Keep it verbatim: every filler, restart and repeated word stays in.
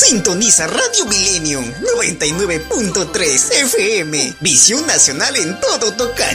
Sintoniza Radio Millennium noventa y nueve punto tres F M. Visión nacional en todo Tocache.